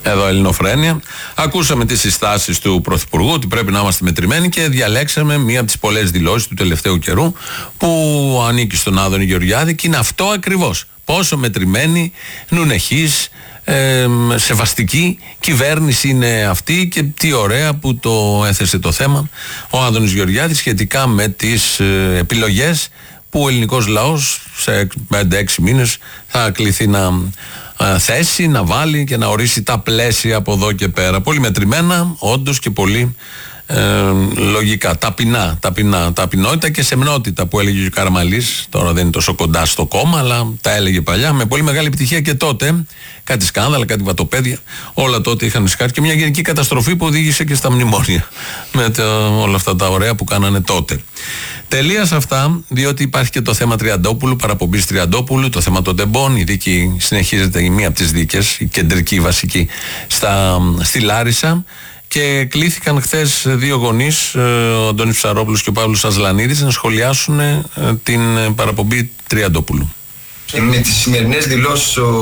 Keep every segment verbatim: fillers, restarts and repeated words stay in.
εδώ Ελληνοφρένεια. Ακούσαμε τις συστάσεις του Πρωθυπουργού ότι πρέπει να είμαστε μετρημένοι και διαλέξαμε μία από τις πολλές δηλώσεις του τελευταίου καιρού που ανήκει στον Άδωνη Γεωργιάδη και είναι αυτό ακριβώς. Πόσο μετρημένη, νουνεχής, ε, σεβαστική κυβέρνηση είναι αυτή και τι ωραία που το έθεσε το θέμα ο Άδωνης Γεωργιάδης σχετικά με τις ε, επιλογές που ο ελληνικός λαός σε πέντε έξι μήνες θα κληθεί να ε, θέσει, να βάλει και να ορίσει τα πλαίσια από εδώ και πέρα. Πολύ μετρημένα, όντως, και πολύ ε, λογικά, ταπεινά, ταπεινά, ταπεινότητα και σεμνότητα που έλεγε ο Καραμαλής. Τώρα δεν είναι τόσο κοντά στο κόμμα, αλλά τα έλεγε παλιά με πολύ μεγάλη επιτυχία και τότε. Κάτι σκάνδαλα, κάτι βατοπέδια, όλα τότε είχαν σκάσει και μια γενική καταστροφή που οδήγησε και στα μνημόνια με το, όλα αυτά τα ωραία που κάνανε τότε. Τελεία σε αυτά, διότι υπάρχει και το θέμα Τριαντόπουλου, παραπομπής Τριαντόπουλου, το θέμα των τεμπών. Η δίκη συνεχίζεται, η μία από τις δίκες, η κεντρική, η βασική, στα, στη Λάρισα. Και κλήθηκαν χθες δύο γονείς, ο Αντώνης Ψαρόπουλος και ο Παύλος Ασλανίδης, να σχολιάσουν την παραπομπή Τριαντόπουλου. Και με τις σημερινές δηλώσεις ο,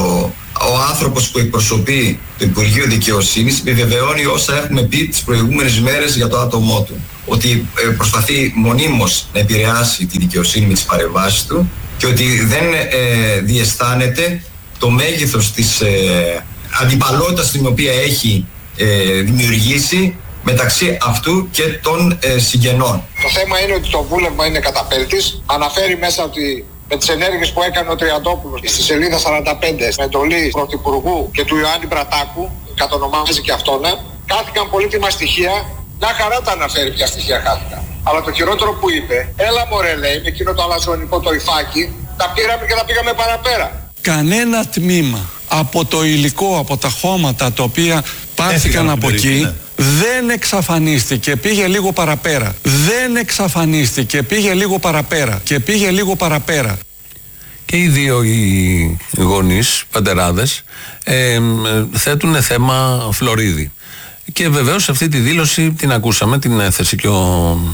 ο άνθρωπος που εκπροσωπεί το Υπουργείο Δικαιοσύνης επιβεβαιώνει όσα έχουμε πει τις προηγούμενες μέρες για το άτομό του. Ότι προσπαθεί μονίμως να επηρεάσει τη δικαιοσύνη με τις παρεμβάσεις του και ότι δεν ε, διαισθάνεται το μέγεθος της ε, αντιπαλότητας την οποία έχει ε, δημιουργήσει μεταξύ αυτού και των ε, συγγενών. Το θέμα είναι ότι το βούλευμα είναι καταπέλτης. Αναφέρει μέσα ότι με τις ενέργειες που έκανε ο Τριαντόπουλος στη σελίδα σαράντα πέντε με εντολή Πρωθυπουργού και του Ιωάννη Πρατάκου, κατονομάζει και αυτόν, χάθηκαν πολύτιμα στοιχεία. Μια χαρά τα αναφέρει ποια στοιχεία χάθηκαν. Αλλά το χειρότερο που είπε, έλα μωρέ, λέει, με εκείνο το αλαζονικό το υφάκι, τα πήραμε και τα πήγαμε παραπέρα. Κανένα τμήμα από το υλικό, από τα χώματα τα οποία πάρθηκαν από εκεί, ναι, δεν εξαφανίστηκε, πήγε λίγο παραπέρα. Δεν εξαφανίστηκε, πήγε λίγο παραπέρα. Και πήγε λίγο παραπέρα. Και οι δύο οι γονείς, πατεράδες, ε, θέτουν θέμα Φλωρίδη. Και βεβαίως αυτή τη δήλωση την ακούσαμε, την έθεσε και ο,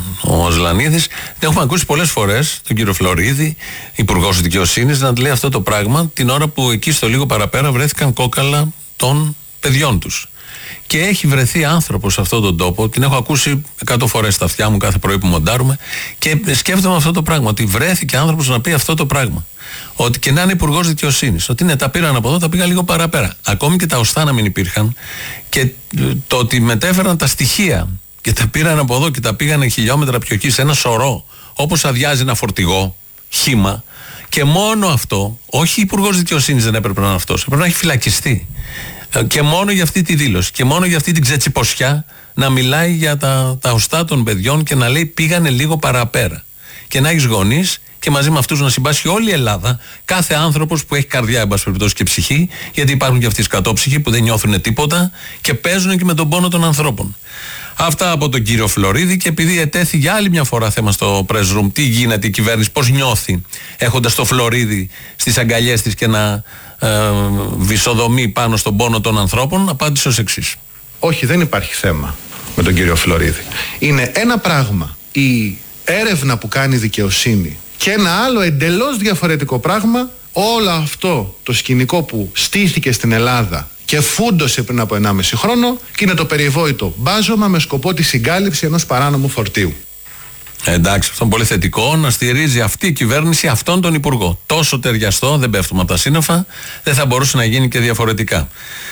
ο Ασλανίδης. Την έχουμε ακούσει πολλές φορές, τον κύριο Φλωρίδη, υπουργός δικαιοσύνης, να λέει αυτό το πράγμα την ώρα που εκεί στο λίγο παραπέρα βρέθηκαν κόκαλα των παιδιών τους. Και έχει βρεθεί άνθρωπος σε αυτόν τον τόπο, την έχω ακούσει εκατό φορές στα αυτιά μου κάθε πρωί που μοντάρουμε, και σκέφτομαι αυτό το πράγμα, ότι βρέθηκε άνθρωπος να πει αυτό το πράγμα. Ότι και να είναι υπουργός δικαιοσύνης, ότι ναι, τα πήραν από εδώ, τα πήγαν λίγο παραπέρα. Ακόμη και τα οστά να μην υπήρχαν, και το ότι μετέφεραν τα στοιχεία και τα πήραν από εδώ και τα πήγαν χιλιόμετρα πιο εκεί σε ένα σωρό, όπως αδειάζει ένα φορτηγό, χύμα, και μόνο αυτό, όχι υπουργός δικαιοσύνης δεν έπρεπε να είναι αυτός, έπρεπε να έχει φυλακιστεί. Και μόνο για αυτή τη δήλωση και μόνο για αυτή την ξετσιποσιά να μιλάει για τα, τα οστά των παιδιών και να λέει πήγανε λίγο παραπέρα. Και να έχεις γονείς και μαζί με αυτούς να συμπάσχει όλη η Ελλάδα, κάθε άνθρωπος που έχει καρδιά, εν πάση περιπτώσει, και ψυχή, γιατί υπάρχουν και αυτοί οι σκατόψυχοι που δεν νιώθουν τίποτα και παίζουν και με τον πόνο των ανθρώπων. Αυτά από τον κύριο Φλωρίδη, και επειδή ετέθη για άλλη μια φορά θέμα στο press room, τι γίνεται η κυβέρνηση, πώς νιώθει έχοντας το Φλωρίδη στις αγκαλιές της και να ε, βυσοδομεί πάνω στον πόνο των ανθρώπων, απάντησε ως εξής. Όχι, δεν υπάρχει θέμα με τον κύριο Φλωρίδη. Είναι ένα πράγμα η έρευνα που κάνει η δικαιοσύνη και ένα άλλο εντελώς διαφορετικό πράγμα όλο αυτό το σκηνικό που στήθηκε στην Ελλάδα και φούντωσε πριν από ενάμιση χρόνο, και είναι το περιβόητο μπάζωμα με σκοπό τη συγκάλυψη ενός παράνομου φορτίου. Εντάξει, αυτό είναι πολύ θετικό, να στηρίζει αυτή η κυβέρνηση αυτόν τον υπουργό. Τόσο ταιριαστό, δεν πέφτουμε από τα σύννεφα, δεν θα μπορούσε να γίνει και διαφορετικά.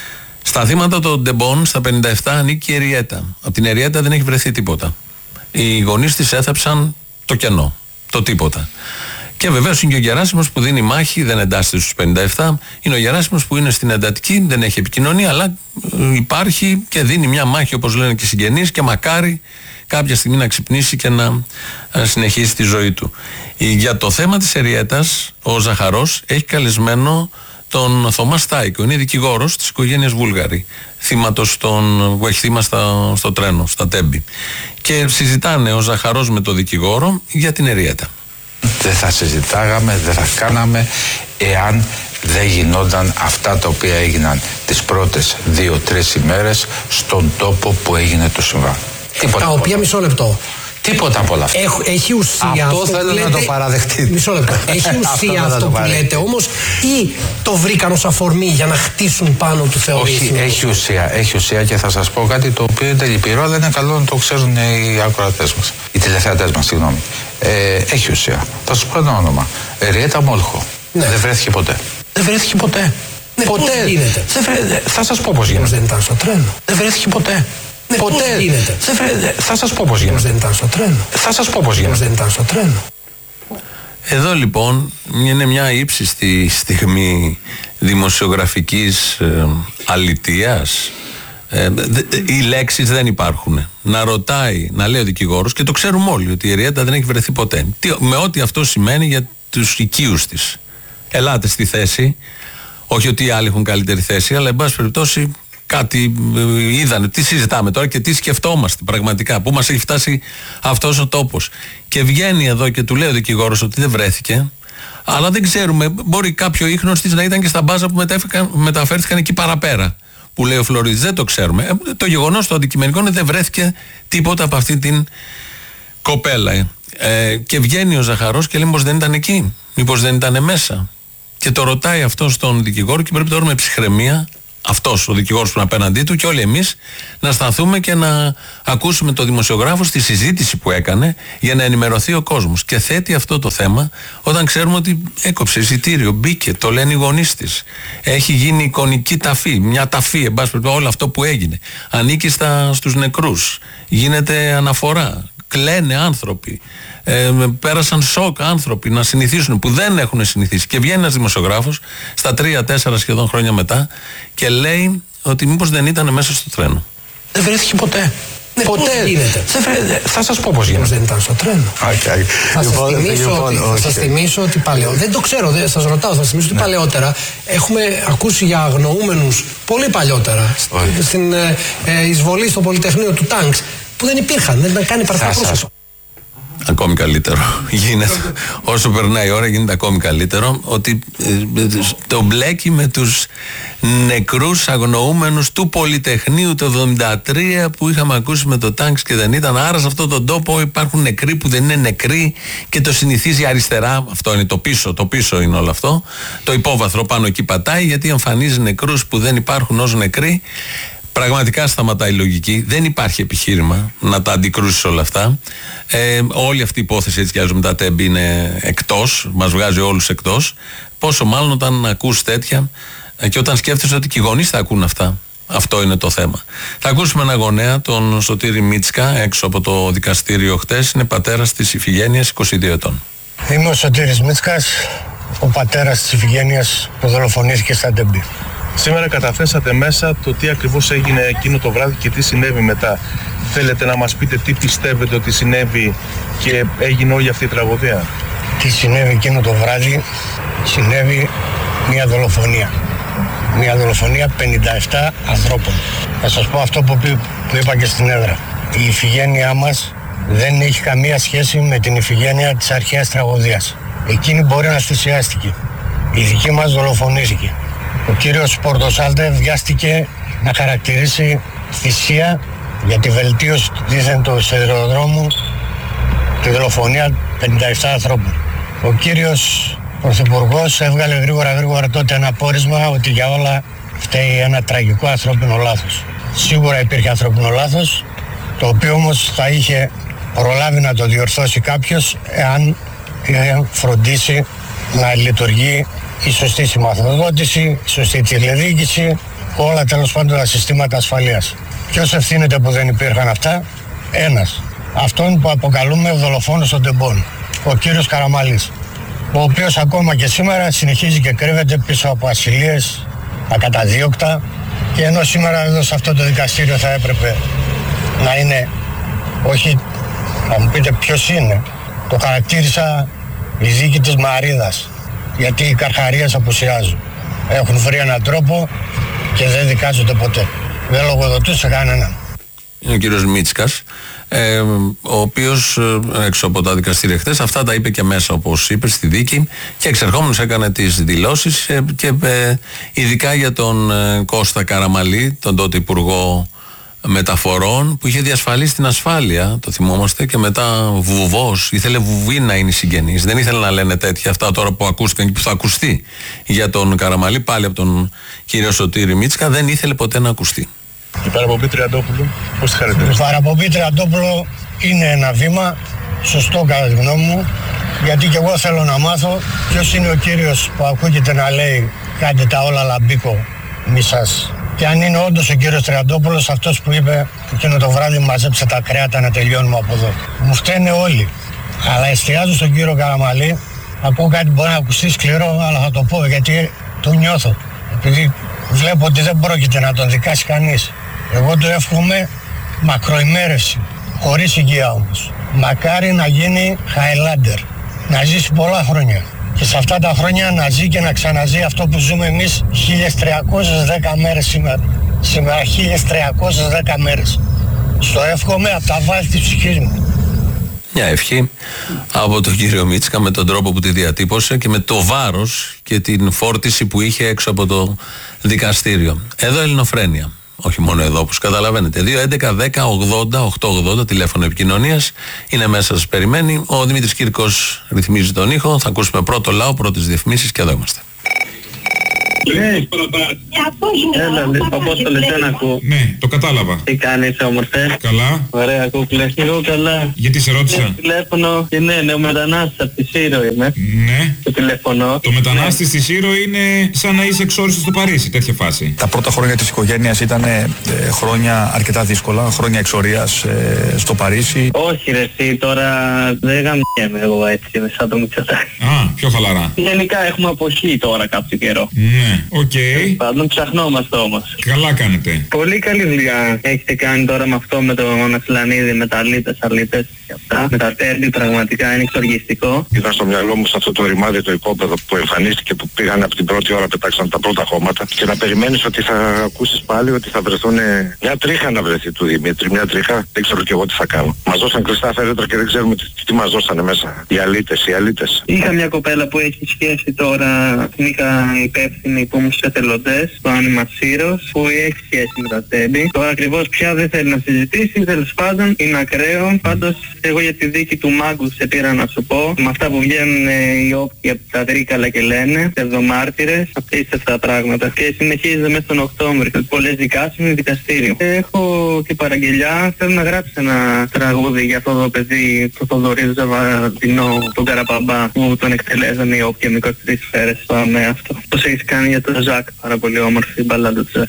Στα θύματα των τεμπών, στα πενήντα επτά, ανήκει η Εριέτα. Από την Εριέτα δεν έχει βρεθεί τίποτα. Οι γονείς της έθαψαν το κενό, το τίποτα. Και βεβαίως είναι και ο Γεράσιμος που δίνει μάχη, δεν εντάσσεται στους πενήντα επτά. Είναι ο Γεράσιμος που είναι στην εντατική, δεν έχει επικοινωνία, αλλά υπάρχει και δίνει μια μάχη, όπως λένε και οι συγγενείς, και μακάρι κάποια στιγμή να ξυπνήσει και να συνεχίσει τη ζωή του. Για το θέμα της Εριέτας, ο Ζαχαρός έχει καλεσμένο τον Θωμά Στάικο. Είναι δικηγόρος της οικογένειας Βούλγαρη, θύματος των, που έχει θύμα στα, στο τρένο, στα Τέμπη. Και συζητάνε ο Ζαχαρός με τον δικηγόρο για την Εριέτα. Δεν θα συζητάγαμε, δεν θα κάναμε εάν δεν γινόταν αυτά τα οποία έγιναν τις πρώτες δύο-τρεις ημέρες στον τόπο που έγινε το συμβάν. Τα οποία, μισό λεπτό, Τίποτα από όλα αυτά. Έχ, έχει ουσία αυτό, αυτό θέλω που λέτε, να το παραδεχτείτε. Μισό λεπτό. Έχει ουσία αυτό, αυτό που λέτε όμως, ή το βρήκαν ως αφορμή για να χτίσουν πάνω του θεωρήσιμο? Όχι, έχει ουσία. Έχει ουσία και θα σας πω κάτι το οποίο είναι λυπηρό, αλλά είναι καλό να το ξέρουν οι ακροατές μας. Οι τηλεθεατές μας, συγγνώμη. Ε, έχει ουσία. Θα σας πω ένα όνομα. Ριέτα Μόλχο. Ναι. Δεν βρέθηκε ποτέ. Δεν βρέθηκε ποτέ. Ναι, ποτέ. Πώς γίνεται? Δεν βρέ... Θα σας πω πώς γίνεται. Δεν ήταν στο τρένο. Δεν βρέθηκε ποτέ. Ναι, ποτέ. Πώς γίνεται? Δεν βρέ... Θα σας πω πώς γίνεται. Δεν ήταν στο τρένο. Θα σας πω πώς γίνεται. Δεν ήταν στο τρένο. Εδώ λοιπόν είναι μια ύψιστη στιγμή δημοσιογραφικής ε, αλητείας. Ε, δε, οι λέξεις δεν υπάρχουν. Να ρωτάει, να λέει ο δικηγόρος, και το ξέρουμε όλοι ότι η Ριέτα δεν έχει βρεθεί ποτέ. Τι, με ό,τι αυτό σημαίνει για τους οικείους της. Ελάτε στη θέση, όχι ότι οι άλλοι έχουν καλύτερη θέση, αλλά εν πάση περιπτώσει κάτι ε, είδανε. Τι συζητάμε τώρα και τι σκεφτόμαστε πραγματικά, πού μας έχει φτάσει αυτός ο τόπος. Και βγαίνει εδώ και του λέει ο δικηγόρος ότι δεν βρέθηκε, αλλά δεν ξέρουμε, μπορεί κάποιο ίχνος της να ήταν και στα μπάζα που μεταφέρθηκαν εκεί παραπέρα, που λέει ο Φλωρίδης. Δεν το ξέρουμε. Ε, το γεγονός το αντικειμενικό είναι ότι δεν βρέθηκε τίποτα από αυτή την κοπέλα. Ε, και βγαίνει ο Ζαχαρός και λέει μήπως δεν ήταν εκεί, μήπως δεν ήταν μέσα. Και το ρωτάει αυτό στον δικηγόρο και πρέπει τώρα με ψυχραιμία, αυτός ο δικηγόρος που είναι απέναντί του και όλοι εμείς, να σταθούμε και να ακούσουμε το δημοσιογράφο στη συζήτηση που έκανε για να ενημερωθεί ο κόσμος. Και θέτει αυτό το θέμα όταν ξέρουμε ότι έκοψε εισιτήριο, μπήκε, το λένε οι γονείς της. Έχει γίνει εικονική ταφή, μια ταφή, εν πάση περιπτώσει, όλο αυτό που έγινε. Ανήκει στα, στους νεκρούς. Γίνεται αναφορά. Κλαίνε άνθρωποι. Ε, πέρασαν σοκ άνθρωποι να συνηθίσουν που δεν έχουν συνηθίσει. Και βγαίνει ένας δημοσιογράφος στα τρία-τέσσερα σχεδόν χρόνια μετά και λέει ότι μήπως δεν ήταν μέσα στο τρένο. Δεν βρέθηκε ποτέ. Ναι, ποτέ. Πώς γίνεται? Δεν βρέ... Θα σας πω πώς γίνεται. Δεν ήταν στο τρένο. Okay. Θα σας θυμίσω, ότι, θα σας θυμίσω ότι παλαιότερα, δεν το ξέρω, δεν σας ρωτάω, θα σας θυμίσω ότι ναι. παλαιότερα έχουμε ακούσει για αγνοούμενους πολύ παλιότερα okay. στην ε, ε, εισβολή στο Πολυτεχνείο του Τάγκς που δεν υπήρχαν, δεν ήταν καν υπαρκτά πρόσωπα. Ακόμη καλύτερο γίνεται. Όσο περνάει η ώρα γίνεται ακόμη καλύτερο ότι ε, το μπλέκει με τους νεκρούς αγνοούμενους του Πολυτεχνείου το εβδομήντα τρία που είχαμε ακούσει με το Τάγκς και δεν ήταν. Άρα σε αυτόν τον τόπο υπάρχουν νεκροί που δεν είναι νεκροί και το συνηθίζει αριστερά. Αυτό είναι το πίσω, το πίσω είναι όλο αυτό. Το υπόβαθρο πάνω εκεί πατάει γιατί εμφανίζει νεκρούς που δεν υπάρχουν ως νεκροί. Πραγματικά σταματάει η λογική. Δεν υπάρχει επιχείρημα να τα αντικρούσεις όλα αυτά. Ε, όλη αυτή η υπόθεση έτσι κι αλλιώς με τα τέμπη είναι εκτός, μας βγάζει όλους εκτός. Πόσο μάλλον όταν ακούς τέτοια και όταν σκέφτεσαι ότι και οι γονείς θα ακούν αυτά. Αυτό είναι το θέμα. Θα ακούσουμε ένα γονέα, τον Σωτήρη Μίτσκα, έξω από το δικαστήριο χτες. Είναι πατέρας της Ιφηγένειας, είκοσι δύο ετών. Είμαι ο Σωτήρης Μίτσκας, ο πατέρας της Ιφηγένειας που δολοφονήθηκε στα τέμπη. Σήμερα καταθέσατε μέσα το τι ακριβώς έγινε εκείνο το βράδυ και τι συνέβη μετά. Θέλετε να μας πείτε τι πιστεύετε ότι συνέβη και έγινε όλη αυτή η τραγωδία? Τι συνέβη εκείνο το βράδυ? Συνέβη μια δολοφονία. Μια δολοφονία πενήντα επτά ανθρώπων. Θα σας πω αυτό που, που είπα και στην έδρα. Η Ιφηγένειά μας δεν έχει καμία σχέση με την Ιφηγένεια της αρχαίας τραγωδίας. Εκείνη μπορεί να θυσιάστηκε. Η δική μας δολοφονήθηκε. Ο κύριος Πορτοσάλτε βιάστηκε να χαρακτηρίσει θυσία για τη βελτίωση του δίθεν του σιδηροδρόμου, τη δολοφονία πενήντα επτά ανθρώπων. Ο κύριος Πρωθυπουργός έβγαλε γρήγορα γρήγορα τότε ένα πόρισμα ότι για όλα φταίει ένα τραγικό ανθρώπινο λάθος. Σίγουρα υπήρχε ανθρώπινο λάθος, το οποίο όμως θα είχε προλάβει να το διορθώσει κάποιος εάν είχε φροντίσει να λειτουργεί η σωστή σηματοδότηση, η σωστή τηλεδιοίκηση, όλα τέλος πάντων τα συστήματα ασφαλείας. Ποιος ευθύνεται που δεν υπήρχαν αυτά? Ένας. Αυτόν που αποκαλούμε δολοφόνος των τεμπών, ο κύριος Καραμαλής, ο οποίος ακόμα και σήμερα συνεχίζει και κρύβεται πίσω από ασυλίες, ακαταδίωκτα, και ενώ σήμερα εδώ σε αυτό το δικαστήριο θα έπρεπε να είναι, όχι, θα μου πείτε ποιος είναι, το χαρακτήρισα η δίκη της Μαρίδας, γιατί οι καρχαρίες απουσιάζουν. Έχουν βρει έναν τρόπο και δεν δικάζονται ποτέ. Δεν λογοδοτούν σε κανέναν. Είναι ο κύριος Μίτσκας, ε, ο οποίος ε, έξω από τα δικαστήρια χτες αυτά τα είπε και μέσα, όπως είπε, στη δίκη, και εξερχόμενος έκανε τις δηλώσεις ε, και ε, ειδικά για τον ε, Κώστα Καραμαλή, τον τότε υπουργό μεταφορών που είχε διασφαλίσει την ασφάλεια, το θυμόμαστε, και μετά βουβός, ήθελε βουβή να είναι συγγενής. Δεν ήθελε να λένε τέτοια αυτά τώρα που ακούστηκαν και που θα ακουστεί για τον Καραμαλή, πάλι από τον κύριο Σωτήρη Μίτσκα, δεν ήθελε ποτέ να ακουστεί. Η παραπομπή Τριαντόπουλου, πώς τη χαρακτηρίζεις? Η παραπομπή Τριαντόπουλου είναι ένα βήμα σωστό κατά τη γνώμη μου, γιατί και εγώ θέλω να μάθω ποιος είναι ο κύριος που ακούγεται να λέει κάντε τα όλα λαμπίκο μη σας. Και αν είναι όντως ο κύριος Τριαντόπουλος αυτός που είπε εκείνο το βράδυ μαζέψε τα κρέατα να τελειώνουμε από εδώ. Μου φταίνε όλοι. Αλλά εστιάζω στον κύριο Καραμαλή. Ακούω κάτι που μπορεί να ακουστεί σκληρό, αλλά θα το πω γιατί το νιώθω. Επειδή βλέπω ότι δεν πρόκειται να τον δικάσει κανείς. Εγώ του εύχομαι μακροημέρευση, χωρίς υγεία όμως. Μακάρι να γίνει Highlander, να ζήσει πολλά χρόνια. Και σε αυτά τα χρόνια να ζει και να ξαναζεί αυτό που ζούμε εμείς χίλιες τριακόσιες δέκα μέρες σήμερα. Σήμερα χίλιες τριακόσιες δέκα μέρες. Στο εύχομαι από τα βάθη της ψυχής μου. Μια ευχή από τον κύριο Μίτσκα με τον τρόπο που τη διατύπωσε και με το βάρος και την φόρτιση που είχε έξω από το δικαστήριο. Εδώ Ελληνοφρένεια. Όχι μόνο εδώ, όπως καταλαβαίνετε. δύο έντεκα δέκα ογδόντα οκτακόσια ογδόντα τηλέφωνο επικοινωνίας. Είναι μέσα, σας περιμένει. Ο Δημήτρης Κύρκος ρυθμίζει τον ήχο. Θα ακούσουμε πρώτο λαό, πρώτες διαφημίσεις και εδώ είμαστε. Ναι. Έλα, Απόστολε, δεν ακούω. Ναι, το κατάλαβα. Τι κάνεις, όμορφε? Καλά. Ωραία, κούκλε. Εγώ καλά. Γιατί σε ρώτησα? Τηλέφωνο και ναι, ναι, ο μετανάστης από τη Σύρο είμαι. Ναι. Το τηλεφωνώ. Το μετανάστης στη Σύρο είναι σαν να είσαι εξόριστος στο Παρίσι, τέτοια φάση. Τα πρώτα χρόνια της οικογένειας ήταν ε, χρόνια αρκετά δύσκολα, χρόνια εξορίας ε, στο Παρίσι. Όχι ρε εσύ, τώρα δεν γαμιέμαι εγώ έτσι, σαν το Μητσοτάκη. Α, πιο χαλαρά. Γενικά έχουμε αποχή τώρα κάποιο καιρό. Ναι. Οκ. Okay. Πάντων ψαχνόμαστε όμως. Καλά κάνετε. Πολύ καλή δουλειά έχετε κάνει τώρα με αυτό με τον Ασλανίδη, με τα λίτες, αλίτες και αυτά. Με τα τέρμπι πραγματικά είναι εξοργιστικό. Ήταν στο μυαλό μου σε αυτό το ρημάδι το υπόπεδο που εμφανίστηκε, που πήγαν από την πρώτη ώρα, πετάξαν τα πρώτα χώματα. Και να περιμένεις ότι θα ακούσεις πάλι ότι θα βρεθούν μια τρίχα να βρεθεί του Δημήτρη. Μια τρίχα, δεν ξέρω και εγώ τι θα κάνω. Μας δώσαν κλειστά φέρετρα και δεν ξέρουμε τι, τι μας δώσανε μέσα. Οι αλίτες, οι αλίτες. Είχα μια κοπέλα που έχει σχέση τώρα, την είχα υπεύθυνη που μου στους εθελοντές, το άνοιγμα Σύρος, που έχει σχέση με τα τέμπη. Τώρα ακριβώς πια δεν θέλει να συζητήσει, τέλος πάντων είναι ακραίο. Πάντως εγώ για τη δίκη του Μάγκου σε πήρα να σου πω. Με αυτά που βγαίνουν οι όποιοι από τα Τρίκαλα και λένε, πσευδομάρτυρες, απίστευτα πράγματα. Και συνεχίζεται μέσα τον Οκτώβριο. Πολλές δικάσεις είναι δικαστήριο. Έχω και παραγγελιά, θέλω να γράψω ένα τραγούδι για αυτό το παιδί, το Θοδωρή Ζαβαδινό, τον Καραπαμπά, που τον εκτελέζανε οι όποιοι με είκοσι τρεις σφαίρες. Πάμε αυτό. Πώς έχεις κάνει για τον Ζακ, πάρα πολύ όμορφη μπαλάντα του Ζακ.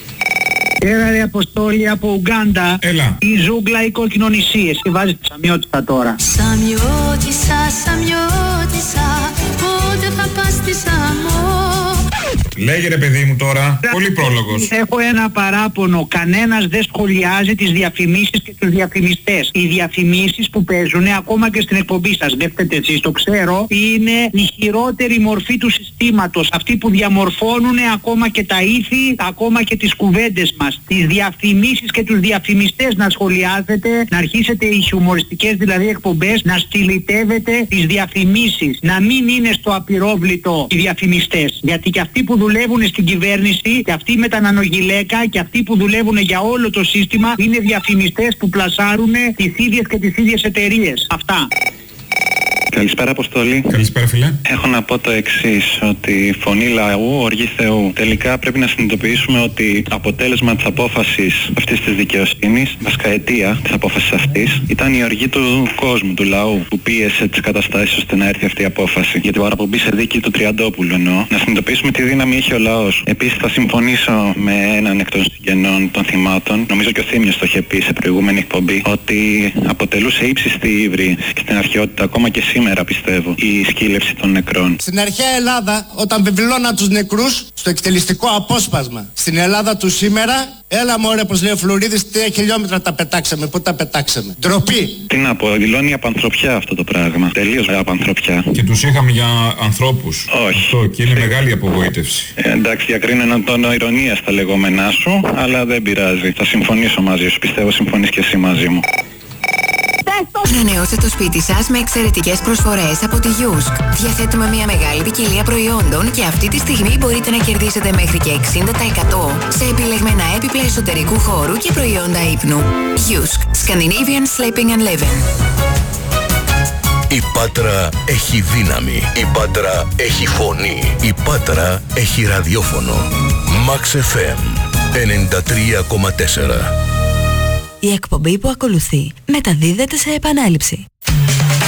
Έλα ρε Αποστόλη από Ουγκάντα. Έλα. Η ζούγκλα, οι κόκκινονησίες. Και βάζει τη Σαμιώτισσα τώρα. Σαμιώτισσα, Σαμιώτισσα, πότε θα πας στη Σαμό? Λέγε ρε παιδί μου τώρα, πολύ πρόλογος. Έχω ένα παράπονο, κανένας δεν σχολιάζει τις διαφημίσεις και τους διαφημιστές. Οι διαφημίσεις που παίζουν ακόμα και στην εκπομπή σας, δέχτετε εσείς, το ξέρω, είναι η χειρότερη μορφή του συστήματος. Αυτοί που διαμορφώνουν ακόμα και τα ήθη, ακόμα και τις κουβέντες μας. Τις διαφημίσεις και τους διαφημιστές να σχολιάζετε, να αρχίσετε οι χιουμοριστικές δηλαδή εκπομπές, να στυλιτεύετε τις διαφημίσεις. Να μην είναι στο απειρόβλητο οι διαφημιστές. Γιατί και αυτοί που δουλεύουν στην κυβέρνηση και αυτοί με τα νανογυλαίκα και αυτοί που δουλεύουν για όλο το σύστημα είναι διαφημιστές που πλασάρουν τις ίδιες και τις ίδιες εταιρείες. Αυτά. Καλησπέρα Αποστόλη. Καλησπέρα φίλε. Έχω να πω το εξής, ότι φωνή λαού, οργή Θεού. Τελικά πρέπει να συνειδητοποιήσουμε ότι αποτέλεσμα της απόφασης αυτής της δικαιοσύνης, βασικά αιτία της απόφασης αυτής, ήταν η οργή του κόσμου, του λαού, που πίεσε τις καταστάσεις ώστε να έρθει αυτή η απόφαση. Για την παραπομπή σε δίκη του Τριαντόπουλου εννοώ. Να συνειδητοποιήσουμε τι δύναμη έχει ο λαός. Επίσης θα συμφωνήσω με έναν εκ των συγγενών των θυμάτων, νομίζω και ο Θήμιος το είχε πει σε προηγούμενη εκπομπή, ότι αποτελούσε ύψιστη ύβρι στην αρχαιότητα ακόμα και σήμερα. Σήμερα πιστεύω η σκύλευση των νεκρών. Στην αρχαία Ελλάδα, όταν βεβαιώνα τους νεκρούς στο εκτελεστικό απόσπασμα, στην Ελλάδα του σήμερα, έλα μωρέ, πως λέει ο Φλουρίδης, τρία χιλιόμετρα τα πετάξαμε. Πού τα πετάξαμε? Ντροπή. Τι να πω, δηλώνει απανθρωπιά αυτό το πράγμα. Τελείως απανθρωπιά. Και τους είχαμε για ανθρώπους. Όχι. Αυτό και είναι μεγάλη απογοήτευση. Ε, εντάξει, διακρίνω έναν τόνο ηρωνίας στα λεγόμενά σου, αλλά δεν πειράζει. Θα συμφωνήσω μαζί σου. Πιστεύω συμφωνείς και εσύ μαζί μου. Ανανεώστε το σπίτι σας με εξαιρετικές προσφορές από τη Yusk. Διαθέτουμε μια μεγάλη ποικιλία προϊόντων και αυτή τη στιγμή μπορείτε να κερδίσετε μέχρι και εξήντα τοις εκατό σε επιλεγμένα έπιπλα εσωτερικού χώρου και προϊόντα ύπνου. Yusk. Scandinavian Sleeping and Living. Η Πάτρα έχει δύναμη. Η Πάτρα έχει φωνή. Η Πάτρα έχει ραδιόφωνο. Max εφ εμ ενενήντα τρία κόμμα τέσσερα. Η εκπομπή που ακολουθεί μεταδίδεται σε επανάληψη.